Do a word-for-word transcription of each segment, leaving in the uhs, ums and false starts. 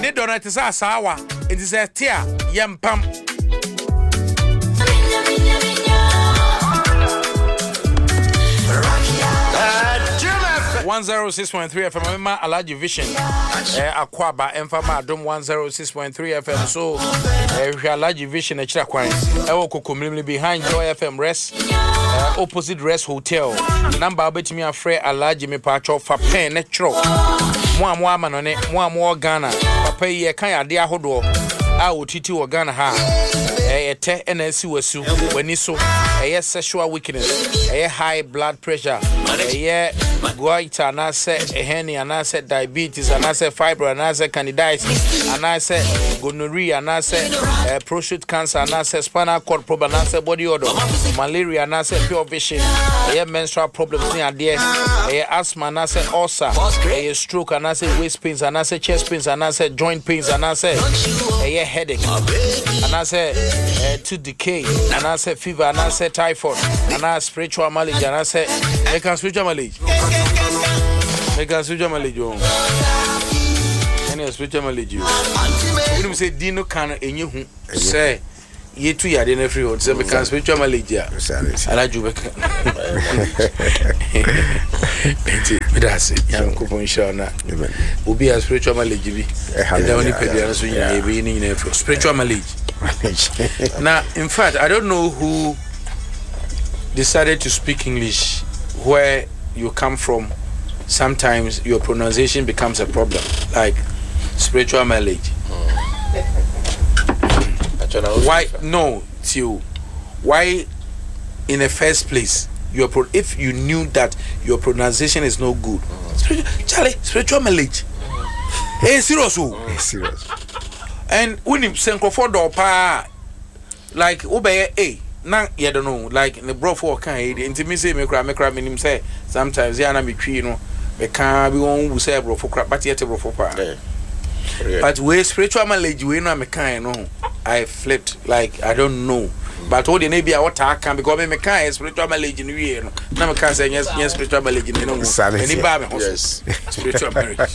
ne donate sa sawa it is a tia yempam one oh six point three F M ma Alaji Vision eh akwaba emfama adom one oh six point three F M so eh Alaji Vision e kira kwan e wo kokomlimli behind Joy F M Rest eh, opposite Rest Hotel number obetimi afre Alaji me pacho fa pen ne tro mo amo ama no ne mo amo Ghana papa yi e kan ade ahodo a otiti wo Ghana ha eh ete na asi wasu wani so eh sexual weakness eh high blood pressure eh goiter na say ehenia na say diabetes na say fibroid na say candidiasis na say gonorrhea na say uh, prostate cancer na say spinal cord problem na say body odor malaria na say pure vision eh menstrual problems ni ade eh asthma na say ulcer eh stroke na say waist pains na say chest pains na say joint pains na say eh headache na say uh, tooth decay na say fever na say typhoid na spiritual malady na say they can spiritual malady make us spiritual malady any spiritual malady we say dino can enye hu say ye tu ya de na free hot say make us spiritual malady ala jubeka me da say yan ko pon sha na obi a spiritual malady bi e da oni pedia so nyina e bi ni nyina free spiritual malady now in fact I don't know who decided to speak English where you come from. Sometimes your pronunciation becomes a problem, like spiritual malady. Mm. Why no, Tio? Why, in the first place, your pro- if you knew that your pronunciation is no good, mm. spiritual, Charlie, spiritual malady. Hey, serious, mm. serious. And when you send for the pa, like obey a. Na you don't know like the bro for kan e intimacy me kra me kra me nim say sometimes ya na me twi no me kan bi won wu say bro for kra but yet bro for pa but we spiritual malady we no me kan no I flipped like I don't know but all the na bia what I can because me me kan spiritual malady no we no na me kan say yes yes spiritual malady no no any ba me yes spiritual marriage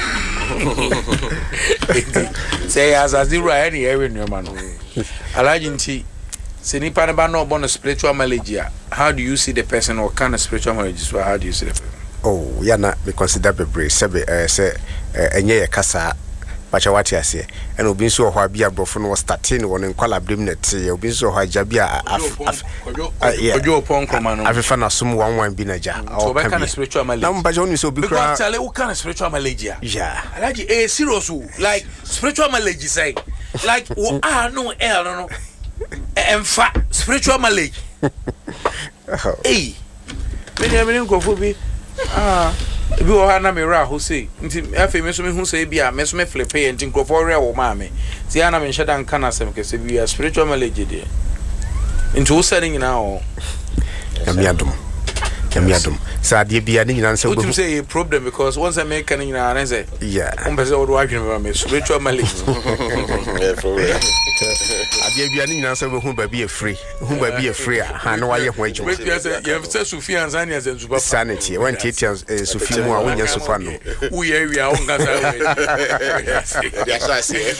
say as as the right any every no man Alaji nti say nipa na ba no born a spiritual malady. How do you see the person or kind of spiritual malady? So how do you see the person? Oh, yeah, na me consider be brave. Say say enye ye kasa bacha wati ase. And obi so ho bia brofo no starting won nkwala brim net. Obi so ho agya bia ojo pon koma no. Afefa na sum wan wan bi na ja. So be kind of spiritual malady. Na mbaja oni so bi kra. Because tell you kind of spiritual malady. Yeah. Alaji eh serious like spiritual malady say. Like oh ah no eh no no. Emfa spiritual malady. Hey, me dey me go for bi. Ah, bi o ha na me ra ho say. Nti afi me so me hu say bia me so me flip e nti nkofo re wo ma me. Ti ana me nheda nka na sem ke say bia spiritual malady dey. Nti wo say nyina o. Yamiadum. Yamiadum. Sa de bia ni nyina nse go. What say a problem because once I make kan nyina na say. Yeah. On be say wo do adwene me spiritual malady. Yeah, for real. Ade bia ni nyina nse go hu ba bi e free. Hu ba bi e free ha na wa ye ho adwuma. Wait you say you say Sufia and Zania say Zuba. Sanity. When Titian Sufia mu a wonya sofa no. Wo ye wi a won ga say. That's why I say.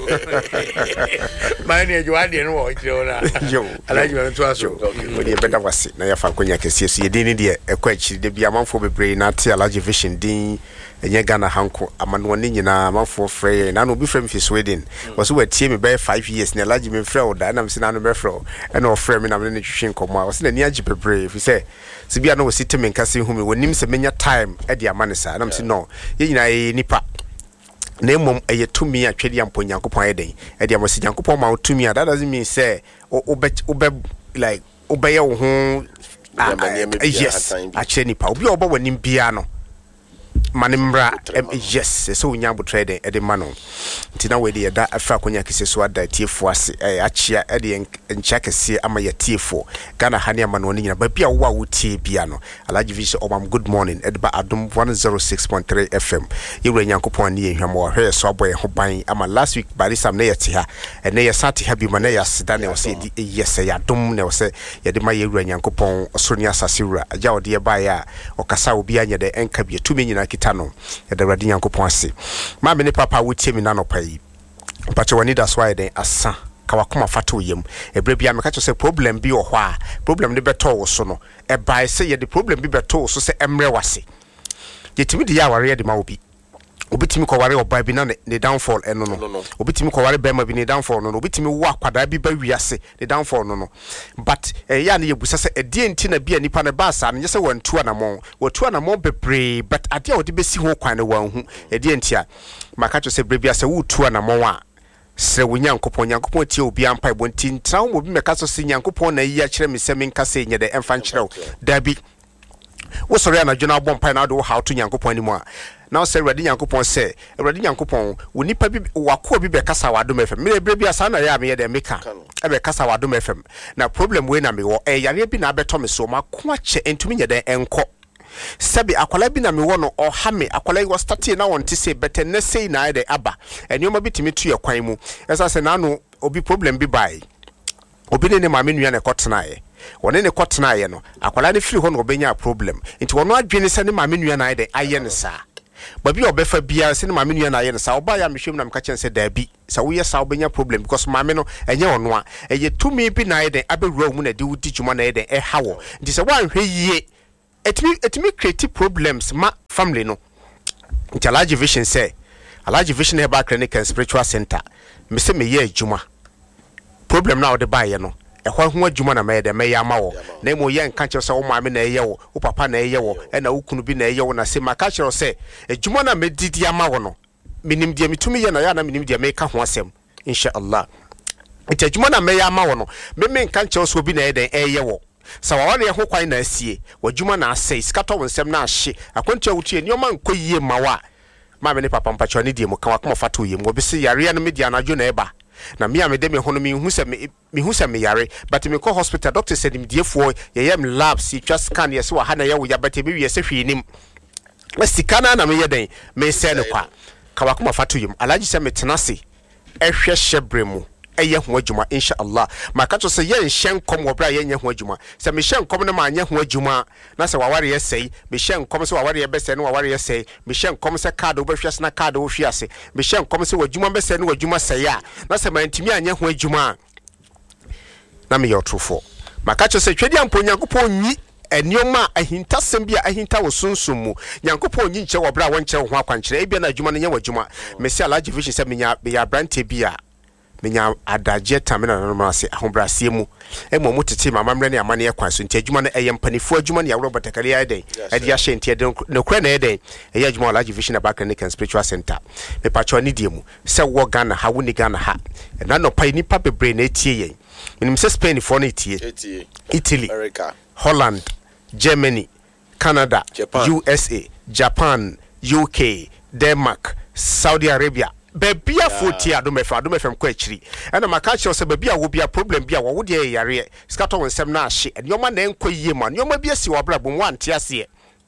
My name you ade no wo kire ona. Yo. Alaji me to aso. We dey better wase na ya fa konya kese so ye din ni de ekwa akiri de bia manfo bebre na te Alaji Vision din enye Ghana hanko amano ni nyina manfo frɛ na no bi frɛ me fi Sweden was we tie me by five years na Alaji me frɛ o da na me se na no be frɛ e na o frɛ me na me ne twhwe nkomo a was na ni agi bebre fi sɛ se bia no wasi teme nkase hu me wonim se menya time e de amane sa na me se no ye nyina ye nipa na emom eye tumi atwede ampo Nyankopɔn ayeden e de amosi Nyankopɔn ma tumi a that doesn't mean say o be o be like o be ye wo ho yes actually nipa obi oba wanim bia no manimra yes so unya botre de de ma no ntina we de da afa konya kese so ada tiefo ase eh achia e de ncha kese ama ya tiefo Ghana hane ama no nyina ba bia wo a wo tie bia no Alaji Vision obam good morning e de ba adom one oh six point three F M yewura Nyankopɔn ne ehwam wo hwe so aboy ho ban ama last week bari sam na yete ha e na ye sate ha bi ma na ya seda na wo se di yes ya dom na wo se ye de ma yewura Nyankopɔn osoro ni asase wura agya wo de ba ya okasa obi anya de enka bi tumi nyina center no e da Awurade Nyankopɔn ase ma me ne papa wotie mi na no pai pacho wani that's why den asa kawakoma fato yem ebere bia me ka say problem bi o hɔ a problem ne beto wo so no e bai say ye the problem bi beto so say emre wase yetimi de ya ware de ma obi obitimi ko ware oba bi na ne downfall eno no obitimi ko ware bema bi ne downfall no obitimi wo akwada bi ba wiase ne downfall no no but eh ya na yebusa se edie nti na bia nipa ne ba sa no se wantu anamon watu anamon bebre but ade a wode besi ho kwan ne wanhu edie nti a maka cho se brebia se wo tu anamon a sre wo Nyankopon Nyankopon tie obi ampa ebo nti ntra wo bi meka so se Nyankopon na yi a kire me se me nka se nye de emfa nkire dabi wo sori anadwona bom pa na do how to Nyankopon ni mu a now say Awurade Nyankopon say Awurade Nyankopon wo nipa bi wako bi be kasa wadom F M me bre bia sa na ya me ye de meka e be kasa wadom F M na problem we na me wo e yare bi na beto me so ma ko ache entumi nye de enko sebi akwala bi na me wo no o ha me akwala wo start na wonte say better na say na de aba enioma bitimi tu ye kwan mu esa say na no obi problem bi bai obi ne ne ma me nua na kotena ye wone ne kotena ye no akwala ne firi ho no obenya problem nti wono adwene se ne ma me nua na de aye ne sa babi obefa bia se ne ma me nua na aye ne sa oba ya mehwem na meka chen se da bi sa wo ye sa obenya problem because ma me no enye ono a eye tumi bi na ye de abewura mu na de wudi djuma na ye de e hawo nti se wan hwe yie etimi etimi create problems ma family no nti Alhaji Vision say Alhaji Vision Herbal Clinic and Spiritual Center me se me ye adwuma problem na wo de ba ye no e ho ho adwuma na me de me ya ma wo na mo ye nka kire se wo maame na ye wo wo papa na ye wo e na wo kunu bi na ye wo na se maka kire se adwuma na me didi ama wo no minim de mitumi ye na ya na minim de me ka ho asem inshallah nti adwuma na me ya ma wo no me me nka kire se obi na ye de e ye wo sa waware ho kwan na asie wadwuma na asai skato wonsem na ahye akontu awutu eni oma nko yie mawa ma me ne papa mpacho ne die mo kan akoma fato yie mo bi se yare na media na adwo na eba na me amede me hono me hu se me hu se me yare but me ko hospital doctor said me diefo ye yem labs just scan ye se wa ha na ye wo ya bete be wie se hwenim na sikana na me ye den me se ne kwa ka akoma fato yie Alhaji se me tenase ehwe hyebremu eye ho adwuma inshallah maka to se ye nhye nkom wo bra ye nye ho adwuma se me hye nkom ne ma anye ho adwuma na se waware ye sei me hye nkom se waware ye bese ne waware ye sei me hye nkom se card wo behwe se na card wo hwe ase me hye nkom se wadwuma bese ne wadwuma sei a na se ma ntimi anye ho adwuma na me yotrofo maka to se twedi ampo Nyankopon nyi enioma ahinta sembia ahinta wo sunsumu Nyankopon nyi nche wo bra wo nche ho akwankyere e bia na adwuma ne nya wadwuma me se Alhaji Vision se menya be ya brante bia menya adaje tamina na no ase ahobrasie mu emo mutete mama mre ne amane yakwan so nti adwuma no eye mpanifo adwuma ne ya Robert Akari aden ade ya hye nti ade no kure na eden eye adwuma Alhaji Vision Herbal Clinic and Spiritual Center me pacho ni die mu se wo Ghana ha woni Ghana ha na no pa ni pa bebre na etie yen minim se Spain for na etie Italy America Holland Germany Canada Japan. U S A Japan U K Denmark Saudi Arabia bebia forty adom F M adom F M kwa chiri ana maka che se bebia wo bia problem bia wo de yare skato wonsem na ahye enioma na enko yie ma enioma bia si wo bra bo mo ante ase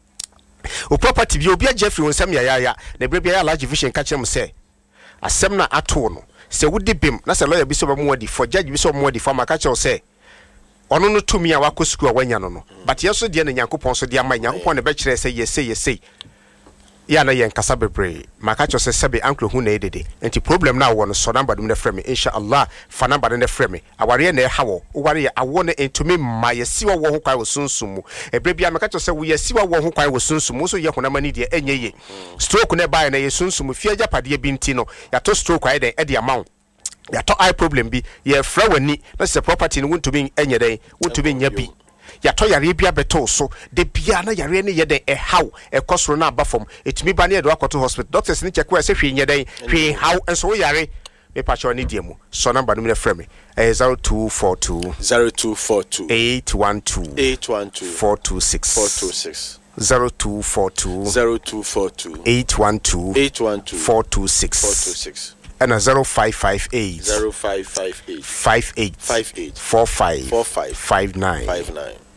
o property bia obi Jeffrey wonsem ya ya ya na brebia ya Large Vision ka chem se asem na ato no se wo de bim na se lawyer bi so mo wadi for judge bi so mo wadi for maka che se ono no tumi a wako school wanya no no but yeso de na Nyankopon so de ama Nyankopon ne be kire se yese yese ya na yen kasa bebre maka cho se sebe ankro hu na edede enti problem na wo no so number dum na frame inshallah fa number na frame aware na e hawo ware ya awo na entumi ma yesiwa wo ho kwai wo sunsumu ebre bia maka cho se wo yesiwa wo ho kwai wo sunsumu so ye honama ni de enye ye stroke na ba na ye sunsumu fie japade bi nti no ya to stroke ai den e de amount ya to eye problem bi ye fra wani na se property no won't be enye den won't be nya bi ya to yare bia beto so de bia na yare ne ye den e how e kosoro na abafom etimi ba ne do akoto hospital doctors ni check we say hwe nye den hwe how enso yare me pacho ni diemu so number no me frame me eh zero two four two eight one two four two six zero two four two eight one two four two six and a zero five five eight five eight four five five nine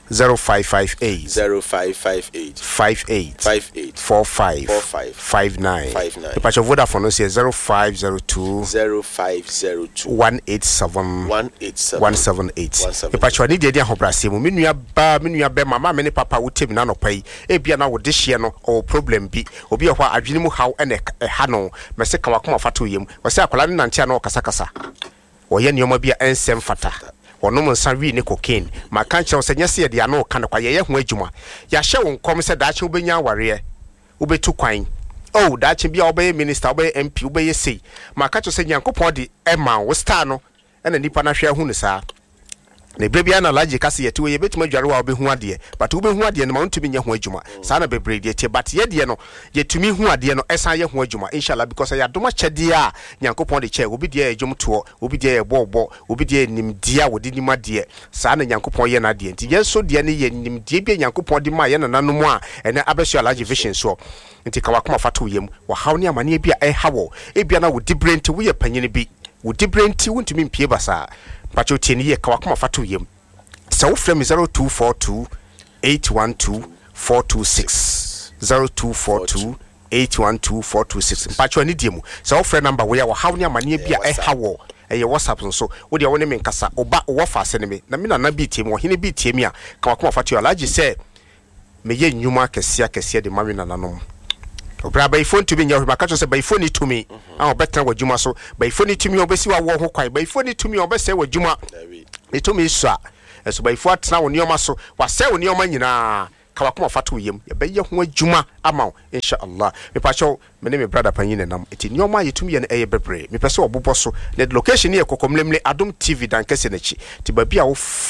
zero five five eight zero five five eight five eight five eight four five four five five nine. five nine. The patch of Vodafone is zero five zero two zero five zero two one eight seven one eight seven one seven eight. The patch of Nidia Hobrasi, Minia Ba, Minia Bema, Many Papa would take none of pay, a piano with this year or problem be, or be a while I dream how and a Hano, Meseka Wakuma Fatuyim, was a Palan Nantiano Casacasa, or Yen Yomabia and Sem Fata. Or no one sanri ni cocaine. My country was a yes, they are no kind of quiet wejuma. Ya show come said that you be your warrior. Ube too quine. Oh, that should be obey minister, obey M P, obey say. My country said Yanko Podi, Emma, was Tano, and a Nipana share Hunisa. The baby and a large cassia to a bit major will be one dear, but to be one dear amount to be your wejuma. Sana be brave, yet, but yet, dear no, yet to me who are dear no, as I am wejuma, inshallah, because I had too much dear. Yanko Pond chair will be dear, Jum tour, will be dear, Bobo, will be dear, Nim dear, would didn't my dear, Sana Yanko Poyana dear, yes, so dear, Nim dear, Yanko Pondi Mayan and no more, and Abbasio large vision so. Into Kawakuma Fatuyim, or how near Mania be a howl, a piano would deep brain to we a penny be, would deep brain to want to mean Piebasa. But you ten year Kawakuma Fatuyim. So from zero two four two eight one two four two six zero two four two eight one two four two six. But you need him. So friend number where how near Mania be a howl. A WhatsApp so what do you want to make Cassa or back or fast enemy? Namina na beat him or he beat him ya. Kawakuma Fatu large say me ye Numa Cassia Cassia the Marina Nanum. Obra by phone to be your Macato say by phone to me. I'll better what Juma so by phone to me or Bessie war who quite by phone to me or Bessie what Juma. It to me, sir. As by what now on your muscle was selling your money na Kawakuma Fatuyim, a bay of Juma amount, inshallah. Me pacho, my name is brother Panin and I'm it in your mind to me and a bebre. Me paso buboso, the location near Kokomlemle Adum T V than Kessenechi, Tibabia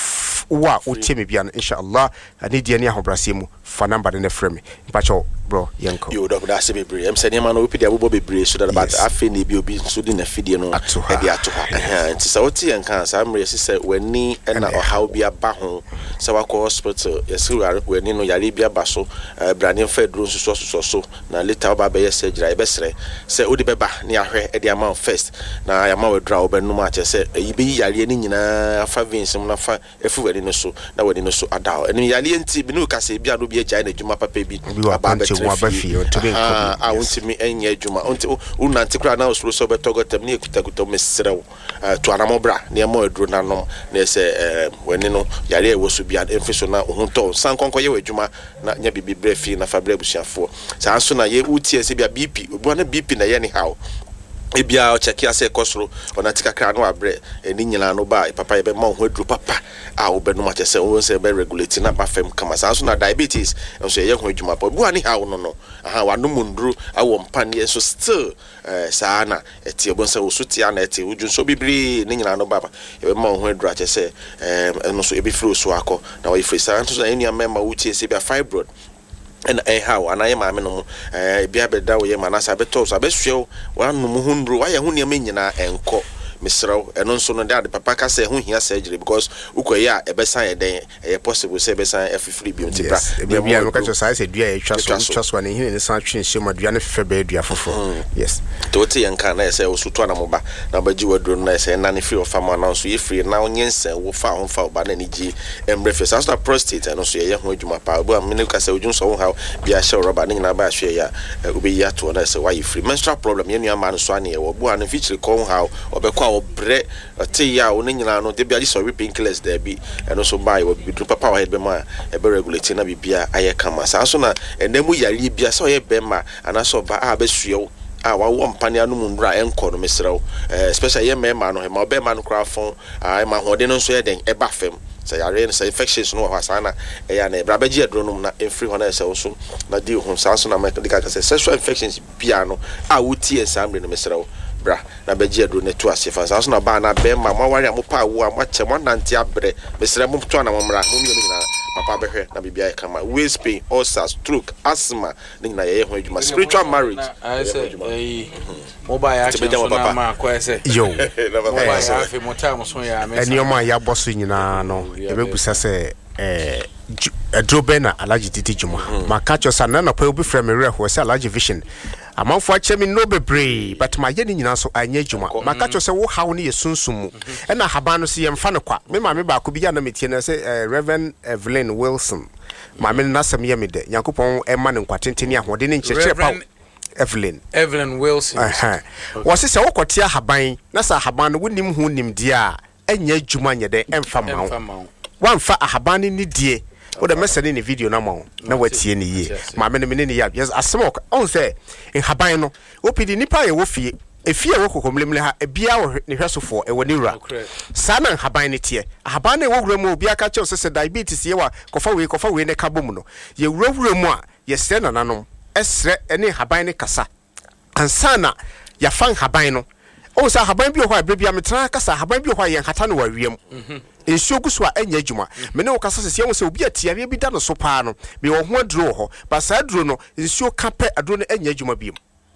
wa utimibian, inshallah. I need Yania Hobrasimu for number in the frame. Pacho, bro, Yanko. You don't have to be brave. I'm saying, man, we put the Bobo be brave so that about I think they be so in a video. No, at her. It's a Oti and cancer. I'm really said when ni and how be a bahon. So I call hospital. Yes, we are when you know Yaribia Basso, Brandon Fed Rooms, so so so. Now later, Baba said, Dry Bessere. Say, Udi Beba near her at the amount first. Now I am out draw, but no matter. Said, you be Yalian in a five in some nafa, if we were in a so, now we're in a so adao. And Yalian Tibinuka say, Bia be a giant Juma baby. I want to me any Juma until Unanticra now so better got them near Kutakuto Missero to Anamobra near more Drunanum. They say, when you know, Yale was to be an emphasis now, Hunto, San Concoyo Juma, not near be brave in a Fabrebusha for. So as soon as you would see a B P, one a B P in anyhow. Ebia o check ya se kosoro ona tika kra no abre eni nyina no ba papa be ma ho adru papa a wo be no ma chese wo se be regulate na ba fam kama sa so na diabetes enso ye ho adwuma pa bu ani ha wo no no aha wa no mundru awo mpane so still eh sa na eti obon se wo so tia na eti udun so bibiri ni nyina no ba e be ma ho adru a chese eh eno so e be flow so akọ na wo ifre sa so eni amema wo tie se be fibroid and eh how and I am no eh bia beda we ma na sa beto so abehwe wa no mu hundru wa ye ho ne ma nyina enko misraw eno nso no dad papa ka say ho hia surgery because ukoye a ebesan ye den eh possible say ebesan afifiri bi onti bra bia no ka cho sai say dua e twa so twa so na hine ne san twen shema dua ne fefe ba dua foforo yes to te yan kan na say osu to na mo ba na ba ji wadro na say na ne free of farm na so ye free na onyensa wo fa ho fa ba na ne ji emrefe so so prostate eno so ye ho adwuma pa bo am ne ka say odun so ho ha bia she roba ne nyina ba hwe ya obeyi ato na say why you free menstrual problem ye nua ma no so ane ye wo bo an feature ko ho ha obekwa obre ate ya oni nyina no de bia so painkillers there be and also buy we be papa wa head be ma e be regulate na bibia aye kama sa so na enemu yare bia so ye be ma ana so ba a be suyo a wa wo mpane anu mundra enko no mesrew especially ye me ma no he ma be ma no kra fon a ma hode no so ye den e ba fam say yare say infections no wa sana e ya na bra ba gi adronum na free ho na say so na di ho sa so na medical say sexual infections bia no a wuti ensambre no mesrew bra na beji adro ne to asefa so na ba na be ma ma wari amopa wo a mache mo nante abre mesre mo to na mo mra mo mi na papa behwe na bibia kama waist pain ulcer stroke asthma ni na ye ho adwuma spiritual marriage I say eh mobile action so na ma kwa say yo mobile afi mo time so ya me eni o ma ya boso nyina no e be busa say eh adro be na allergy titi juma ma catch us na na pa obi frame re ho say allergy vision amanfo ache me no bebre but my yeni nyina so anya adwuma maka cho se wo hawo ne yesunsumu e na haba no se yemfa ne kwa me ma me ba ko bi ya na metie na se Reverend Evelyn Wilson ma me na sam ye me de Yakopon e ma ne nkwatenteni ahode ne nkyekye pa Evelyn Evelyn Wilson aha wose se wokotia haban na sa haban no wonim hu nim dia anya adwuma nye de emfa mawo wanfa ahaban ni die wo de mesene ni video na mawo na watie ni ye ma me ne me ne ya yes asem on say in haban no opidi nipa ye wo fie efie wo kokomlemle ha ebia wo ne hwesofo e woni wura sana haban ne tie haban ne wo wura mu obi aka che se diabetes ye wa kofa we kofa we ne kabom no ye wura wura mu a ye se na nanom esre ene haban ne kasa ansana ya fan haban no o sa haban bi ho a brebia metra kasa haban bi ho a ye hata no wawiem ensuo guso a enya adwuma me ne wo kasa se se obi atia bi da no so paa no me wo ho aduro ho ba sa aduro no ensuo kape aduro no enya adwuma bi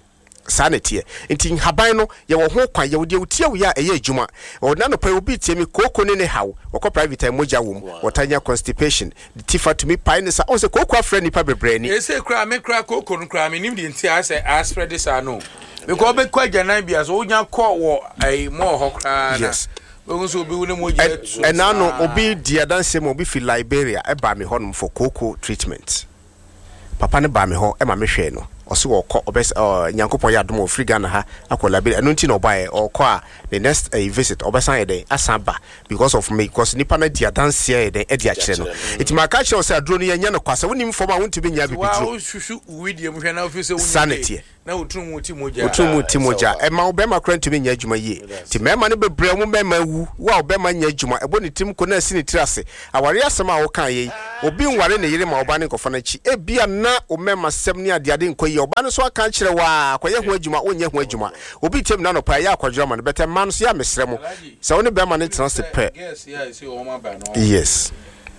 sanity nti haban no ye wo ho kwan ye wo de utie wo ya eye adwuma o na no pa obi tie mi koko ne ne hawo wo ko private time moja wo wotanya constipation the tifa to me pine sa o se koko afra nipa bebre ni e se kra me kra koko no kra me nim de nti a se a spread this ano because be kwa gyanan bia so onya ko wo ai mo ho kra na we so obi woni moja etu e na no obi dia danse mo obi fi Liberia e ba me honum for cocoa treatment papa ne ba me ho e ma me hwe no osi wo ko obes Nyankopon ya dom ofri Ghana ha akola be eno nti no ba e okọ a the next uh, visit obesan e den asamba because of me because nipa na dia dance e den e dia kire no it ma ka kire say adro no yenya no kwasa wonim fom a wonti be nya bi bitro wa hwehwu video mhwe na ofise woni sanity na utrum uti moja utrum uti moja e ma obema krantu be nya adwuma ye ti mema no bebre mu mema wu wa obema nya adwuma ebo ne tim ko na asi ne tirase aware asema wo kan ye obi nware ne yire ma oba ne nkofo na chi e bia na o mema sem ne ade ade nkoyi oba no so aka kire wa akoye ho adwuma onye ho adwuma obi tem na no pa ya akwadwira ma no bete man so ya mesrem se woni be ma ne tena se pe yes yeah see o ma ba no yes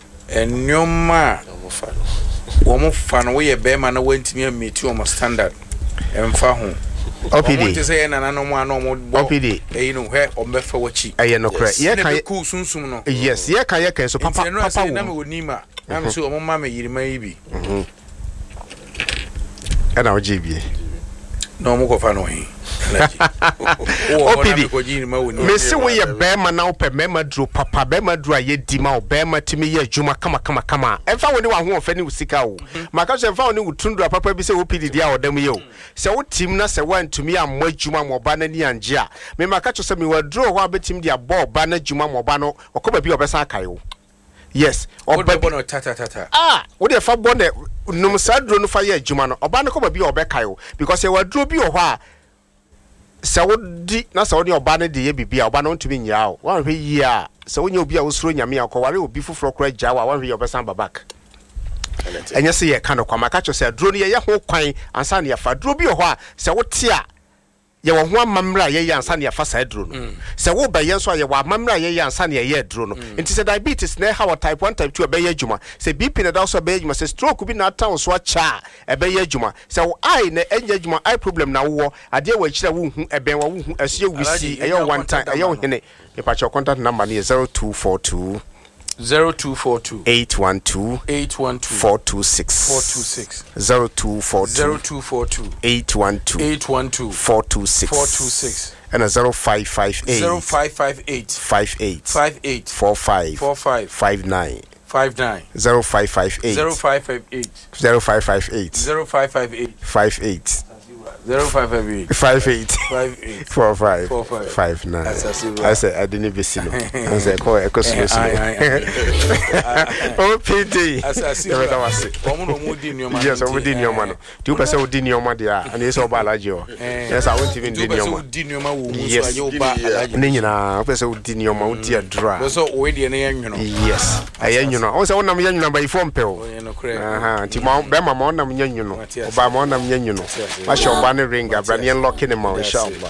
enyoma wo mo fa no we be ma na wantimi ameti o mo standard emfa ho O P D o te say na na no mo ano mo O P D e no hwe o mefa wachi eye no kra ye kan ku sunsum no yes ye kan ye kan so papa papa na me wonima na me so o mo ma me yirima yibi mhm ana o jibie no mo ko fa no hi O P D me se we ye bema na o pe mema dro papa bema dro aye di ma o bema timi ye adwuma kama kama kama emfa woni wa ho ofa ni usika wo maka so emfa woni wutundro papa bi se O P D dia odam ye o se wo tim na se wantumi ammo adwuma mo ba na ni anje a me maka so se me wadro ho abetim dia bo ba na adwuma mo ba no okoba bi obesa akai wo yes oba bi no tata tata ah wo de fa bo ne num sadro no fa ye adwuma no oba no koba bi obekai wo because ye wadro bi o ho a Saudi na Saudi oba ne de ye bibia oba no ntumi nya o wan hwe yi a se wonya obi a wosuro nyame akọware obi fufuro kora gya wa wan hwe obesan babak enye se ye ka no kwa maka cho se duro ne ye ho kwan ansa ne yafa duro bi ho a se wote a ye wo ho amamra ye ye ansa ne yafa sa duro no se wo ba ye so ye wo amamra ye ye ansa ne ye duro no nti se diabetes na ha type one type two be ye adwuma se B P na da so be adwuma se stroke bi na atan so acha e be ye adwuma se wo eye na enya adwuma eye problem na wo ade wa kire wo hu eben wa wo hu asie wisi e ye one time e ye wo hene me pa cho contact number ne zero two four two zero two four two eight one two eight one two four two six four two six zero two four two zero two four two eight one two eight one two four two six four two six and a zero five five eight zero five five eight five eight five eight four five four five five nine five nine zero five five eight zero five five eight zero five five eight zero five five eight five eight zero five five eight five eight five eight four five four five five nine. I said I didn't be seen. I said call a question. O P D. Yes, I'm within your man. Two percent within your money, and it's all balajo. Yes, I won't even do your man. Yes, Nina, person within your mouth, dear dry. So, wait, yes, I am, you know. Also, I'm young number four pill. Uh-huh. Timon Bema Monam, you know, Obama, you know. I shall ban a ring, a brand new lock in the mouth, inshallah.